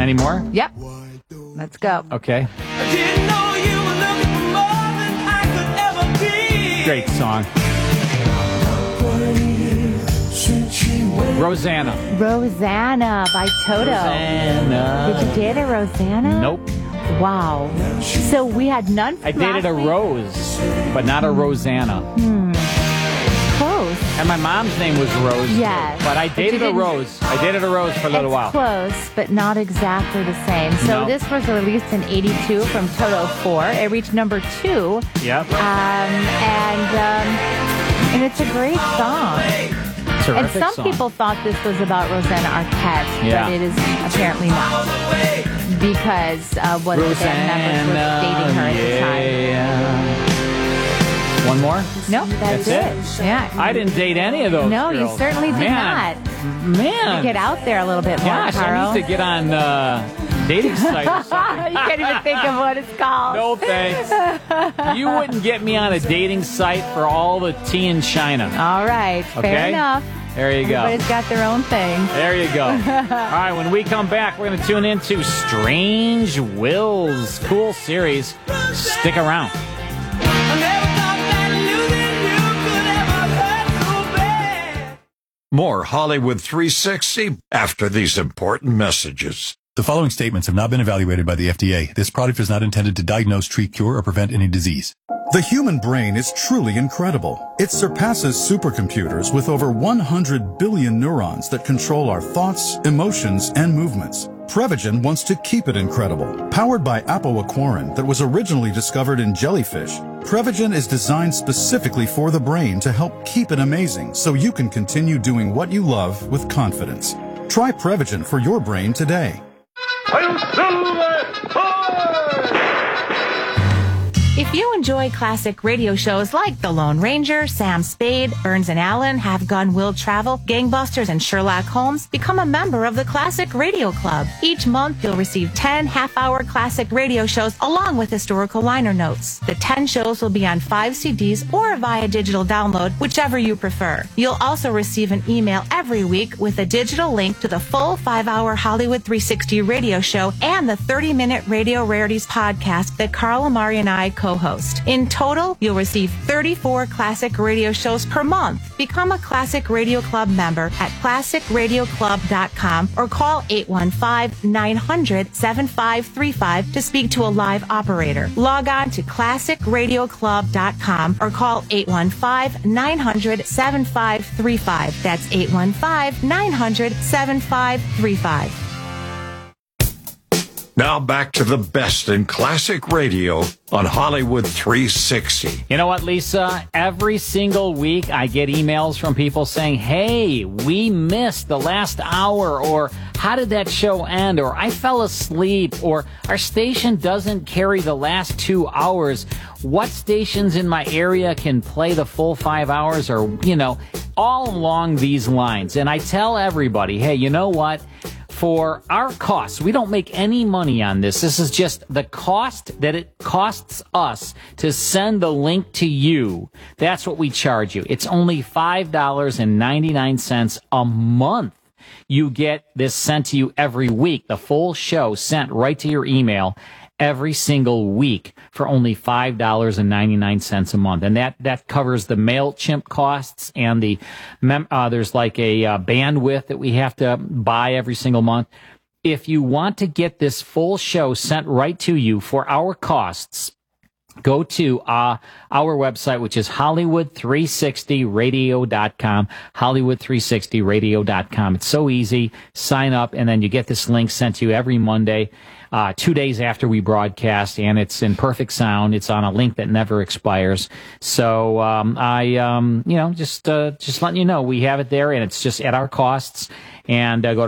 Any more? Yep. Let's go. Okay. Great song. Rosanna. Rosanna by Toto. Rosanna. Did you date a Rosanna? Nope. Wow. So we had none from I dated a last week? Rose, but not a Rosanna. Close. And my mom's name was Rose. Yes. But I dated a didn't- Rose. I dated a Rose for a little while. Close, but not exactly the same. So No. this was released in 82 from Toto 4. It reached number 2. Yep. And it's a great song. Terrific And some song. people thought this was about Rosanna Arquette, Yeah. but it is apparently not. Because one of the band members was dating her at the time. One more? Nope, that's it. Yeah. I didn't date any of those No, you girls. certainly did Man. Man. Get out there a little bit more, Gosh, Carl. I need to get on dating site or something. You can't even think of what it's called. No thanks. You wouldn't get me on a dating site for all the tea in China. All right, fair Okay. enough. There you go. Everybody's got their own thing. There you go. All right, when we come back, we're going to tune into Strange Wills. Cool series. Stick around. More Hollywood 360 after these important messages. The following statements have not been evaluated by the FDA. This product is not intended to diagnose, treat, cure, or prevent any disease. The human brain is truly incredible. It surpasses supercomputers with over 100 billion neurons that control our thoughts, emotions, and movements. Prevagen wants to keep it incredible. Powered by apoaquarin that was originally discovered in jellyfish, Prevagen is designed specifically for the brain to help keep it amazing so you can continue doing what you love with confidence. Try Prevagen for your brain today. If you enjoy classic radio shows like The Lone Ranger, Sam Spade, Burns and Allen, Have Gun Will Travel, Gangbusters, and Sherlock Holmes, become a member of the Classic Radio Club. Each month, you'll receive 10 half-hour classic radio shows along with historical liner notes. The 10 shows will be on 5 CDs or via digital download, whichever you prefer. You'll also receive an email every week with a digital link to the full 5-hour Hollywood 360 radio show and the 30-minute Radio Rarities podcast that Carl Amari and I co-host. In total, you'll receive 34 classic radio shows per month. Become a Classic Radio Club member at classicradioclub.com or call 815-900-7535 to speak to a live operator. Log on to classicradioclub.com or call 815-900-7535. That's 815-900-7535. Now back to the best in classic radio on Hollywood 360. You know what, Lisa? Every single week I get emails from people saying, hey, we missed the last hour, or how did that show end, or I fell asleep, or our station doesn't carry the last 2 hours. What stations in my area can play the full 5 hours, or, all along these lines. And I tell everybody, hey, you know what? For our costs, we don't make any money on this. This is just the cost that it costs us to send the link to you. That's what we charge you. It's only $5.99 a month. You get this sent to you every week, the full show sent right to your email every single week for only $5.99 a month. And that covers the MailChimp costs and there's like a bandwidth that we have to buy every single month. If you want to get this full show sent right to you for our costs, go to our website, which is Hollywood360radio.com, Hollywood360radio.com. It's so easy. Sign up, and then you get this link sent to you every Monday, 2 days after we broadcast, and it's in perfect sound. It's on a link that never expires. So just letting you know, we have it there, and it's just at our costs. And go to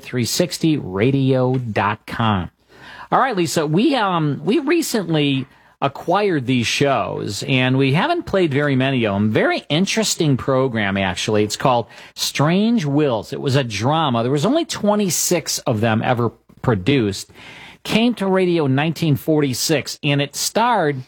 Hollywood360radio.com. All right, Lisa, we recently acquired these shows, and we haven't played very many of them. Very interesting program, actually. It's called Strange Wills. It was a drama. There was only 26 of them ever produced. Came to radio in 1946, and it starred